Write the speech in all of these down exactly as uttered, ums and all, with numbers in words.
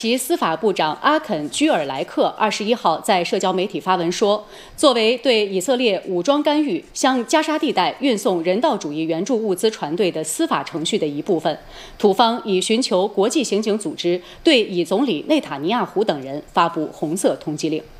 其司法部长阿肯·居尔莱克二十一号在社交媒体发文说，作为对以色列武装干预向加沙地带运送人道主义援助物资船队的司法程序的一部分，土方已寻求国际刑警组织对以总理内塔尼亚胡等人发布红色通缉令。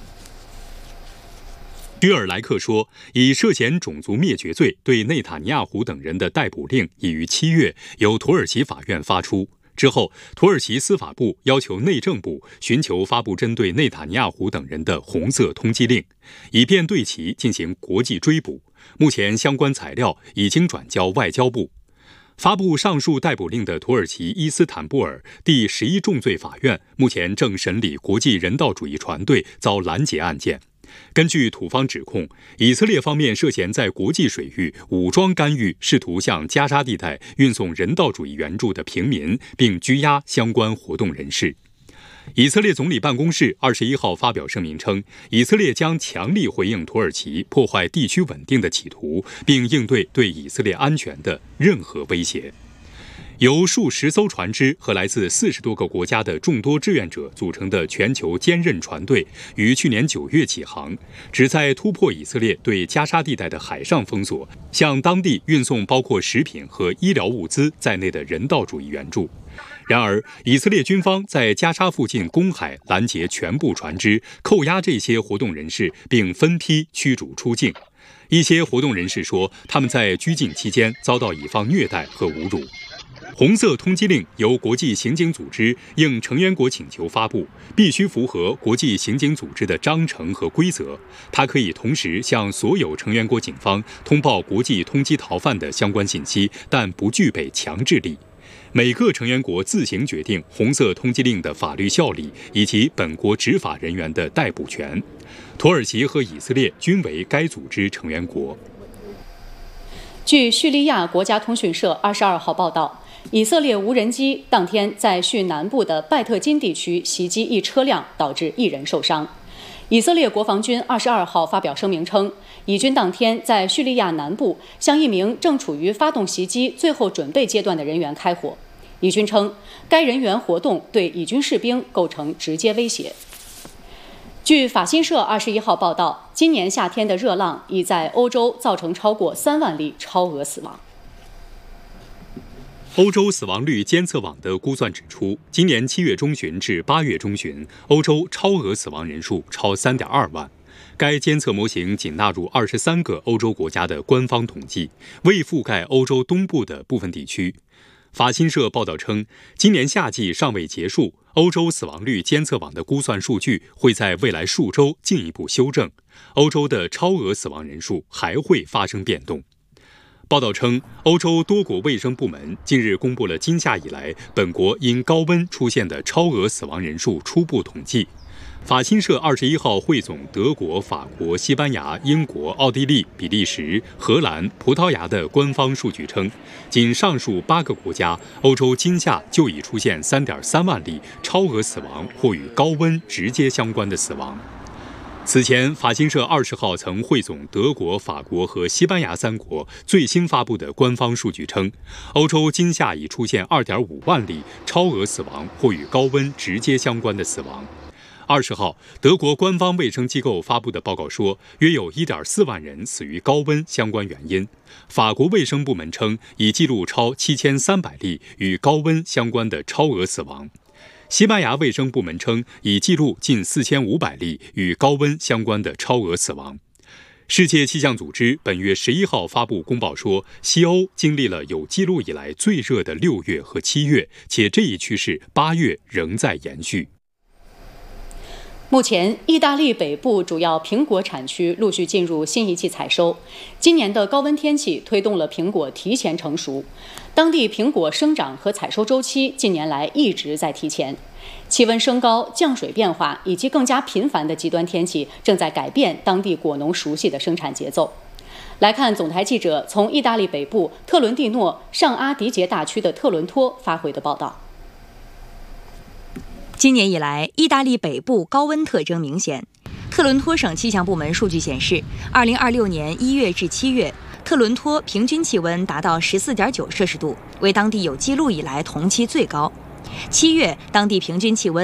居尔莱克说，以涉嫌种族灭绝罪对内塔尼亚胡等人的逮捕令已于七月由土耳其法院发出。之后，土耳其司法部要求内政部寻求发布针对内塔尼亚胡等人的红色通缉令，以便对其进行国际追捕。目前相关材料已经转交外交部。发布上述逮捕令的土耳其伊斯坦布尔第十一重罪法院目前正审理国际人道主义船队遭拦截案件。根据土方指控，以色列方面涉嫌在国际水域武装干预，试图向加沙地带运送人道主义援助的平民，并拘押相关活动人士。以色列总理办公室二十一号发表声明称，以色列将强力回应土耳其破坏地区稳定的企图，并应对对以色列安全的任何威胁。由数十艘船只和来自四十多个国家的众多志愿者组成的全球坚韧船队，于去年九月起航，旨在突破以色列对加沙地带的海上封锁，向当地运送包括食品和医疗物资在内的人道主义援助。然而，以色列军方在加沙附近公海拦截全部船只，扣押这些活动人士，并分批驱逐出境。一些活动人士说，他们在拘禁期间遭到以方虐待和侮辱。红色通缉令由国际刑警组织应成员国请求发布，必须符合国际刑警组织的章程和规则。它可以同时向所有成员国警方通报国际通缉逃犯的相关信息，但不具备强制力。每个成员国自行决定红色通缉令的法律效力以及本国执法人员的逮捕权。土耳其和以色列均为该组织成员国。 据叙利亚国家通讯社二十二号报道，以色列无人机当天在叙南部的拜特金地区袭击一车辆，导致一人受伤。以色列国防军二十二号发表声明称，以军当天在叙利亚南部向一名正处于发动袭击最后准备阶段的人员开火。以军称，该人员活动对以军士兵构成直接威胁。据法新社二十一号报道，今年夏天的热浪已在欧洲造成超过三万例超额死亡。 欧洲死亡率监测网的估算指出，今年七月中旬至八月中旬，欧洲超额死亡人数超 三点二万。该监测模型仅纳入二十三个欧洲国家的官方统计，未覆盖欧洲东部的部分地区。法新社报道称，今年夏季尚未结束，欧洲死亡率监测网的估算数据会在未来数周进一步修正，欧洲的超额死亡人数还会发生变动。报道称，欧洲多国卫生部门近日公布了今夏以来本国因高温出现的超额死亡人数初步统计。法新社二十一号汇总德国、法国、西班牙、英国、奥地利、比利时、荷兰、葡萄牙的官方数据称，仅上述八个国家，欧洲今夏就已出现 三点三万例超额死亡或与高温直接相关的死亡。此前，法新社二十号曾汇总德国、法国和西班牙三国最新发布的官方数据称，欧洲今夏已出现 二点五万例超额死亡或与高温直接相关的死亡。二十号，德国官方卫生机构发布的报告说，约有 一点四万人死于高温相关原因。法国卫生部门称，已记录超七千三百例与高温相关的超额死亡。西班牙卫生部门称，已记录近四千五百例与高温相关的超额死亡。世界气象组织本月十一号发布公报说，西欧经历了有记录以来最热的六月和七月，且这一趋势八月仍在延续。 目前，意大利北部主要苹果产区陆续进入新一季采收。今年的高温天气推动了苹果提前成熟，当地苹果生长和采收周期近年来一直在提前。气温升高、降水变化以及更加频繁的极端天气正在改变当地果农熟悉的生产节奏。来看总台记者从意大利北部特伦蒂诺上阿迪杰大区的特伦托发回的报道。 今年以来，意大利北部高温特征明显。特伦托省气象部门数据显示，二零二六年一月至七月，特伦托平均气温达到 十四点九摄氏度，为当地有记录以来同期最高。 七月当地平均气温